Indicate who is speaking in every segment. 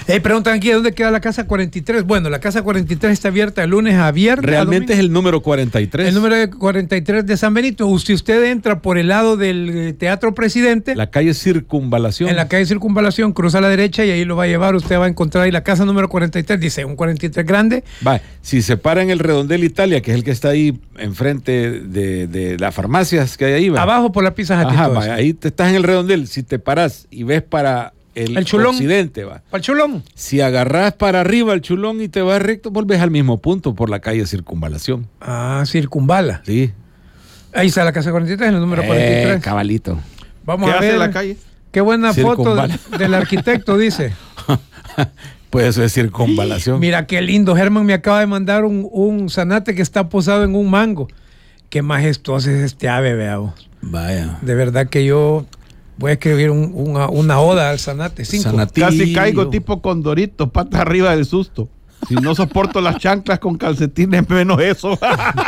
Speaker 1: Preguntan aquí, ¿dónde queda la casa 43? Bueno, la casa 43 está abierta de lunes a viernes.
Speaker 2: Realmente es el número 43.
Speaker 1: El número 43 de San Benito. Si usted entra por el lado del Teatro Presidente,
Speaker 2: la calle Circunvalación.
Speaker 1: En la calle Circunvalación, cruza a la derecha y ahí lo va a llevar. Usted va a encontrar ahí la casa número 43. Dice, un 43 grande.
Speaker 2: Va, si se para en el Redondel Italia, que es el que está ahí enfrente de las farmacias que hay ahí. Va.
Speaker 1: Abajo por la Pizza Hut.
Speaker 2: Ajá, va, ahí te estás en el Redondel. Si te paras y ves para el
Speaker 1: Chulón,
Speaker 2: occidente, va.
Speaker 1: Para el Chulón.
Speaker 2: Si agarrás para arriba el Chulón y te vas recto, volves al mismo punto por la calle Circunvalación.
Speaker 1: Ah, circunvala.
Speaker 2: Sí.
Speaker 1: Ahí está la casa 43, en el número 43.
Speaker 2: Cabalito.
Speaker 1: Vamos a ver.
Speaker 3: ¿Qué hace la calle?
Speaker 1: Qué buena foto del arquitecto, dice.
Speaker 2: Pues eso es circunvalación.
Speaker 1: Mira qué lindo. Germán me acaba de mandar un zanate que está posado en un mango. Qué majestuoso es este ave, veamos.
Speaker 2: Vaya.
Speaker 1: De verdad que yo voy a escribir una oda al zanate. 5.
Speaker 3: Casi caigo tipo condorito, patas arriba del susto. Si no soporto las chanclas con calcetines, menos eso.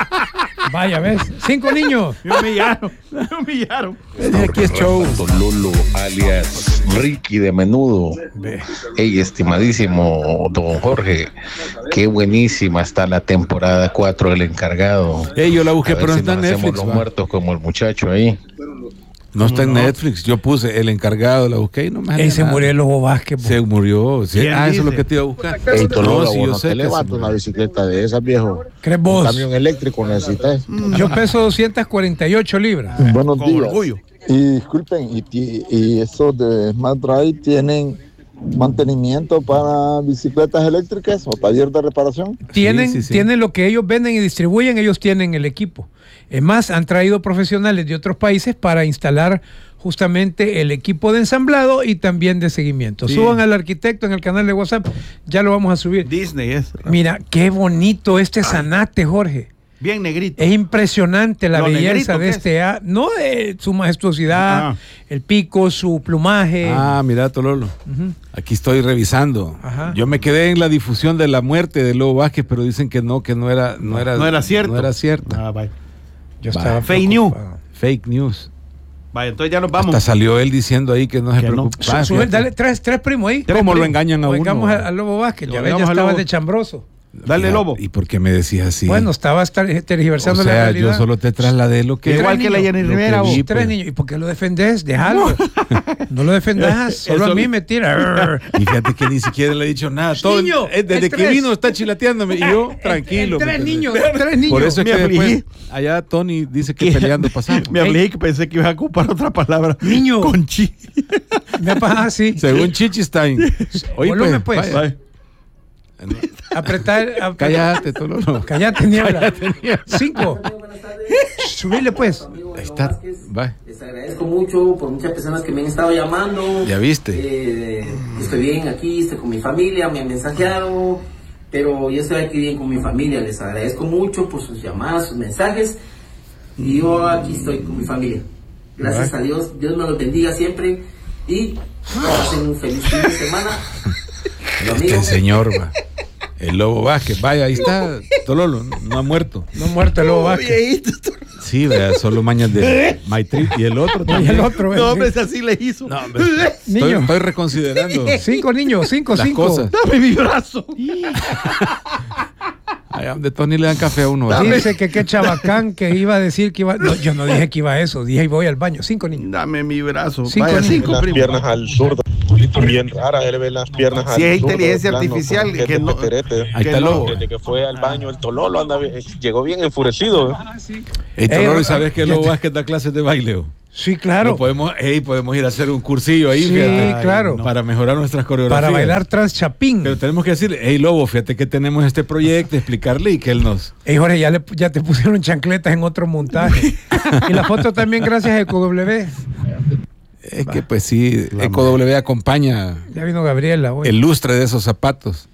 Speaker 1: Vaya, ¿ves? 5 niños.
Speaker 3: Me humillaron.
Speaker 2: Aquí es show.
Speaker 4: Lolo, alias Ricky de Menudo. Hey, estimadísimo don Jorge, qué buenísima está la temporada 4 del Encargado.
Speaker 2: Hey, yo la busqué, pero no está en
Speaker 4: Netflix.
Speaker 2: Netflix.
Speaker 4: Los muertos como el muchacho ahí.
Speaker 2: No está en Netflix. Yo puse El Encargado, la busqué y no me sale
Speaker 1: Se
Speaker 2: nada.
Speaker 1: murió el Lobo Vázquez.
Speaker 2: Se murió. Sí.
Speaker 3: ¿Quién
Speaker 2: Eso es
Speaker 3: dice?
Speaker 2: lo que te iba a buscar.
Speaker 4: Hey, Tololo,
Speaker 2: No, sí, yo
Speaker 4: no
Speaker 2: sé
Speaker 4: te
Speaker 2: que
Speaker 4: levantas
Speaker 2: se
Speaker 4: una bicicleta de esas, viejo.
Speaker 1: ¿Crees
Speaker 4: Un
Speaker 1: vos?
Speaker 4: camión eléctrico necesitas.
Speaker 1: Yo peso 248 libras.
Speaker 5: Buenos
Speaker 3: Con
Speaker 5: días.
Speaker 3: orgullo.
Speaker 5: Y disculpen, y esos de Smart Drive tienen mantenimiento para bicicletas eléctricas o taller de reparación.
Speaker 1: Tienen lo que ellos venden y distribuyen, ellos tienen el equipo. Es más, han traído profesionales de otros países para instalar justamente el equipo de ensamblado y también de seguimiento.
Speaker 3: Sí.
Speaker 1: Suban al arquitecto en el canal de WhatsApp, ya lo vamos a subir.
Speaker 3: Disney es.
Speaker 1: Mira, qué bonito este zanate, Jorge.
Speaker 3: Bien negrito.
Speaker 1: Es impresionante la
Speaker 3: ¿Lo
Speaker 1: belleza
Speaker 3: negrito
Speaker 1: de
Speaker 3: qué
Speaker 1: este ave. No de su majestuosidad,
Speaker 3: Ah.
Speaker 1: el pico, su plumaje.
Speaker 2: Ah, mira, Tololo. Aquí estoy revisando.
Speaker 1: Ajá.
Speaker 2: Yo me quedé en la difusión de la muerte de Lobo Vázquez, pero dicen que no era
Speaker 3: cierto.
Speaker 2: No era cierto.
Speaker 3: Ah, vaya.
Speaker 1: Yo
Speaker 2: Va.
Speaker 1: estaba
Speaker 3: Fake news.
Speaker 1: preocupado.
Speaker 2: Fake news.
Speaker 3: Vaya, entonces ya nos vamos.
Speaker 2: Hasta salió él diciendo ahí que no se
Speaker 3: Que no.
Speaker 2: preocupa.
Speaker 1: Sube, dale tres primos ahí.
Speaker 2: ¿Cómo lo engañan a uno?
Speaker 1: Oigamos al Lobo Vázquez.
Speaker 3: Lo
Speaker 1: Ya ves, ya
Speaker 3: oigamos al
Speaker 1: estaba
Speaker 3: Lobo.
Speaker 1: de chambroso.
Speaker 3: Dale, Lobo.
Speaker 2: ¿Y por qué me decías así?
Speaker 1: Bueno, estaba tergiversando
Speaker 2: o sea,
Speaker 1: la realidad.
Speaker 2: yo solo te trasladé lo que...
Speaker 3: Igual que la Jenny
Speaker 2: lo que
Speaker 3: Rivera.
Speaker 2: vi,
Speaker 3: vos.
Speaker 1: Tres
Speaker 2: pues.
Speaker 1: niños. ¿Y por qué lo defendés? Déjalo. No lo defendas. Solo a mí me tira.
Speaker 2: Y fíjate que ni siquiera le he dicho nada. Todo,
Speaker 1: Niño,
Speaker 2: desde
Speaker 1: el
Speaker 2: que
Speaker 1: tres.
Speaker 2: vino está chilateándome. Y yo, tranquilo.
Speaker 1: Tres
Speaker 2: ¿me
Speaker 1: niños.
Speaker 2: entendés?
Speaker 1: Tres niños.
Speaker 2: Por eso es
Speaker 3: Me
Speaker 2: que
Speaker 3: afligí.
Speaker 2: después, allá Tony dice que peleando pasamos.
Speaker 3: Me hablé que pensé que ibas a ocupar otra palabra.
Speaker 1: Niño.
Speaker 3: Con chi.
Speaker 1: Me pasa así.
Speaker 2: Según Chichistein. Oye,
Speaker 1: Volumen, pues.
Speaker 2: vaya.
Speaker 1: Apretar.
Speaker 2: Cállate, Tololo.
Speaker 1: Cállate, niebla. 5. Subirle, pues.
Speaker 2: Ahí está. Va.
Speaker 6: Les agradezco mucho por muchas personas que me han estado llamando.
Speaker 2: Ya viste.
Speaker 6: Estoy bien aquí, estoy con mi familia, me han mensajeado, pero yo estoy aquí bien con mi familia. Les agradezco mucho por sus llamadas, sus mensajes. Y yo aquí estoy con mi familia. Gracias a Dios, Dios me los bendiga siempre y pasen un feliz fin de semana.
Speaker 2: Este señor, va. El Lobo Vázquez. Vaya, ahí está. Tololo, no ha muerto.
Speaker 1: No muerto el Lobo Vázquez.
Speaker 2: Sí, vea, solo mañas de My Trip. Y el otro
Speaker 1: Y
Speaker 2: también.
Speaker 1: el otro.
Speaker 3: No, hombre, así le hizo.
Speaker 2: No, hombre,
Speaker 1: Niño.
Speaker 2: estoy reconsiderando
Speaker 1: 5 niños. 5,
Speaker 2: las
Speaker 1: 5.
Speaker 2: cosas.
Speaker 3: Dame mi brazo.
Speaker 2: Allá donde Tony le dan café a uno. ¿verdad?
Speaker 1: Dice que qué chabacán que iba a decir que iba. No, yo no dije que iba a eso. Dije voy al baño. 5 niños.
Speaker 3: Dame mi brazo.
Speaker 1: Cinco
Speaker 3: Vaya,
Speaker 1: niños.
Speaker 3: 5
Speaker 4: Las
Speaker 3: primos.
Speaker 4: piernas al zurdo. Bien rara, él ve las piernas al
Speaker 3: Si es
Speaker 4: zurdo,
Speaker 3: inteligencia
Speaker 4: plano,
Speaker 3: artificial,
Speaker 4: con
Speaker 3: que no-
Speaker 4: peterete.
Speaker 2: Ahí está el
Speaker 3: no.
Speaker 2: Lobo.
Speaker 4: Desde que fue al baño, el Tololo llegó bien enfurecido.
Speaker 2: Ey, Tololo, ¿y sabes que
Speaker 1: ya
Speaker 2: Lobo
Speaker 1: te-
Speaker 2: Vázquez da clases de baile? ¿O?
Speaker 1: Sí, claro.
Speaker 2: No podemos ir a hacer un cursillo ahí,
Speaker 1: Sí,
Speaker 2: fíjate.
Speaker 1: claro.
Speaker 2: Para mejorar nuestras coreografías.
Speaker 1: Para bailar trans chapín.
Speaker 2: Pero tenemos que decirle, hey Lobo, fíjate que tenemos este proyecto, explicarle y que él nos...
Speaker 1: Ey, Jorge, ya te pusieron chancletas en otro montaje. Y la foto también gracias a EcoW.
Speaker 2: Es que pues sí, EcoW acompaña
Speaker 1: Ya vino Gabriela hoy.
Speaker 2: el lustre de esos zapatos.